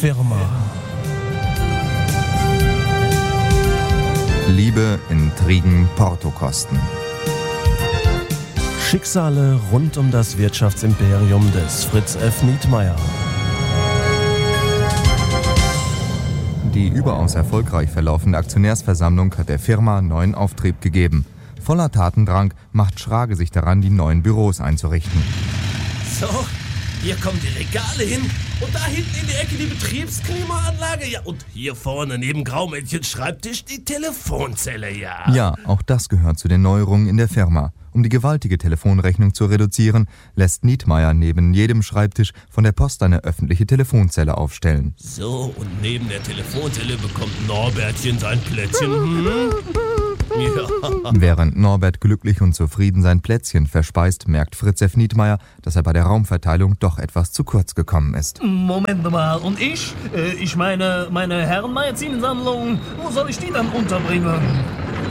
Firma. Liebe, Intrigen, Portokosten. Schicksale rund um das Wirtschaftsimperium des Fritz F. Nietmeyer. Die überaus erfolgreich verlaufende Aktionärsversammlung hat der Firma neuen Auftrieb gegeben. Voller Tatendrang macht Schrage sich daran, die neuen Büros einzurichten. So, hier kommen die Regale hin und da hinten in die Ecke die Betriebsklimaanlage. Ja, und hier vorne neben Graumädchens Schreibtisch die Telefonzelle, ja. Ja, auch das gehört zu den Neuerungen in der Firma. Um die gewaltige Telefonrechnung zu reduzieren, lässt Nietmeyer neben jedem Schreibtisch von der Post eine öffentliche Telefonzelle aufstellen. So, und neben der Telefonzelle bekommt Norbertchen sein Plätzchen. Ja. Während Norbert glücklich und zufrieden sein Plätzchen verspeist, merkt Fritz F. Nietmeyer, dass er bei der Raumverteilung doch etwas zu kurz gekommen ist. Moment mal, und ich? Ich meine Herrenmagazinsammlung, wo soll ich die dann unterbringen?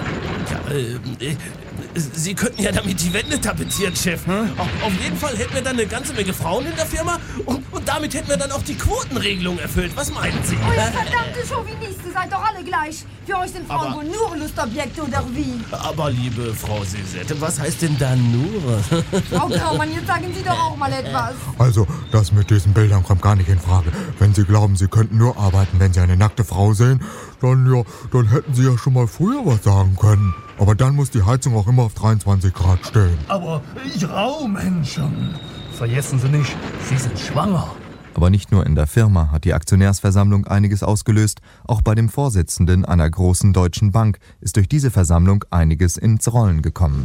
Ja, Sie könnten ja damit die Wände tapezieren, Chef. Auf jeden Fall hätten wir dann eine ganze Menge Frauen in der Firma und damit hätten wir dann auch die Quotenregelung erfüllt. Was meinen Sie? Euer verdammte Chauvinisten, seid doch alle gleich. Für euch sind Frauen wohl nur Lustobjekte oder wie? Aber liebe Frau Sisette, was heißt denn da nur? Frau Graumann, jetzt sagen Sie doch auch mal etwas. Also, das mit diesen Bildern kommt gar nicht in Frage. Wenn Sie glauben, Sie könnten nur arbeiten, wenn Sie eine nackte Frau sehen, dann hätten Sie ja schon mal früher was sagen können. Aber dann muss die Heizung auch immer auf 23 Grad stehen. Aber Graumenschen, vergessen Sie nicht, Sie sind schwanger. Aber nicht nur in der Firma hat die Aktionärsversammlung einiges ausgelöst, auch bei dem Vorsitzenden einer großen deutschen Bank ist durch diese Versammlung einiges ins Rollen gekommen.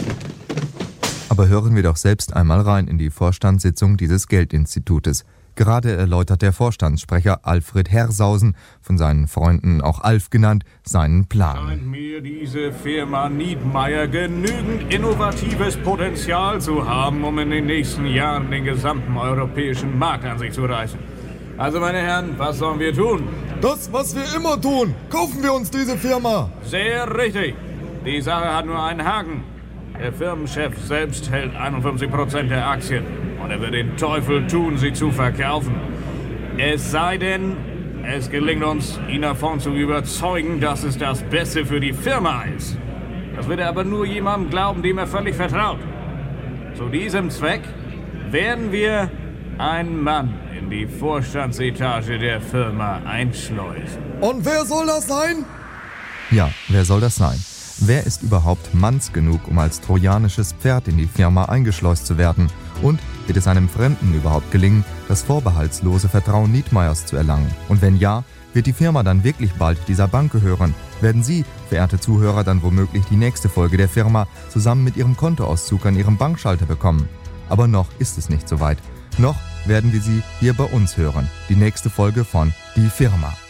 Aber hören wir doch selbst einmal rein in die Vorstandssitzung dieses Geldinstitutes. Gerade erläutert der Vorstandssprecher Alfred Hersausen, von seinen Freunden auch Alf genannt, seinen Plan. Scheint mir diese Firma Nietmeyer genügend innovatives Potenzial zu haben, um in den nächsten Jahren den gesamten europäischen Markt an sich zu reißen. Also meine Herren, was sollen wir tun? Das, was wir immer tun. Kaufen wir uns diese Firma. Sehr richtig. Die Sache hat nur einen Haken. Der Firmenchef selbst hält 51% der Aktien. Und er wird den Teufel tun, sie zu verkaufen. Es sei denn, es gelingt uns, ihn davon zu überzeugen, dass es das Beste für die Firma ist. Das wird er aber nur jemandem glauben, dem er völlig vertraut. Zu diesem Zweck werden wir einen Mann in die Vorstandsetage der Firma einschleusen. Und wer soll das sein? Ja, wer soll das sein? Wer ist überhaupt manns genug, um als trojanisches Pferd in die Firma eingeschleust zu werden? Und wird es einem Fremden überhaupt gelingen, das vorbehaltslose Vertrauen Nietmeyers zu erlangen? Und wenn ja, wird die Firma dann wirklich bald dieser Bank gehören? Werden Sie, verehrte Zuhörer, dann womöglich die nächste Folge der Firma zusammen mit Ihrem Kontoauszug an Ihrem Bankschalter bekommen? Aber noch ist es nicht soweit. Noch werden wir Sie hier bei uns hören. Die nächste Folge von Die Firma.